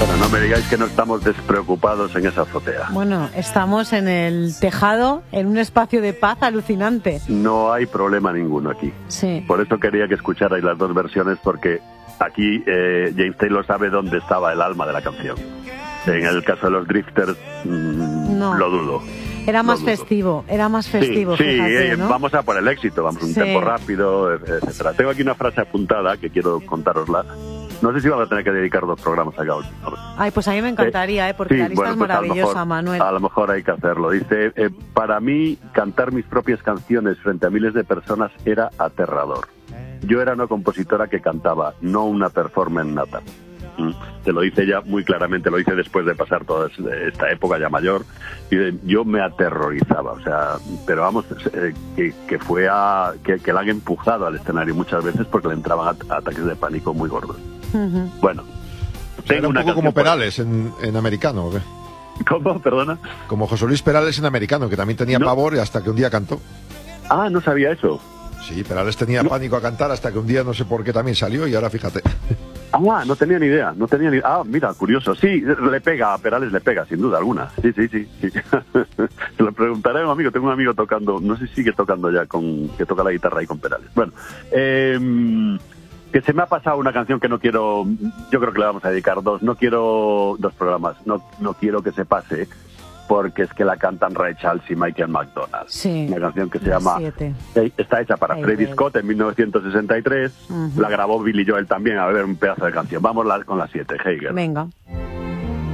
Bueno, no me digáis que no estamos despreocupados en esa azotea. Bueno, estamos en el tejado, en un espacio de paz alucinante. No hay problema ninguno aquí. Sí. Por eso quería que escucharais las dos versiones, porque aquí James Taylor sabe dónde estaba el alma de la canción. En el caso de los Drifters, no. Lo dudo. Era más festivo, Sí, fíjate, ¿no? Vamos a por el éxito, vamos a un tempo rápido, etcétera. Tengo aquí una frase apuntada que quiero contárosla. No sé si vamos a tener que dedicar 2 programas a Gaudí. Ay, pues a mí me encantaría, porque la lista es maravillosa, Manuel. A lo mejor hay que hacerlo. Dice, para mí, cantar mis propias canciones frente a miles de personas era aterrador. Yo era una compositora que cantaba, no una performance nata. Te lo dice ella muy claramente, lo dice después de pasar toda esta época ya mayor. Y yo me aterrorizaba, o sea, pero vamos, que fue que la han empujado al escenario muchas veces porque le entraban ataques de pánico muy gordos. Bueno, tengo un poco como Perales en americano, ¿o qué? ¿Cómo? Perdona. Como José Luis Perales en americano, que también tenía pavor y hasta que un día cantó. Ah, no sabía eso. Sí, Perales tenía pánico a cantar hasta que un día no sé por qué también salió y ahora fíjate. Ah, no tenía ni idea. Ah, mira, curioso. Sí, le pega, a Perales le pega, sin duda alguna. Sí. Se lo preguntaré a un amigo. Tengo un amigo tocando, no sé si sigue tocando ya, que toca la guitarra ahí con Perales. Bueno, que se me ha pasado una canción que no quiero, yo creo que le vamos a dedicar 2 programas. No quiero que se pase, porque es que la cantan Ray Charles y Michael McDonald. Sí, una canción que se llama... Está hecha para Freddie Scott en 1963. La grabó Billy Joel también. A ver, un pedazo de canción. Vamos con la 7, Heiger. Venga.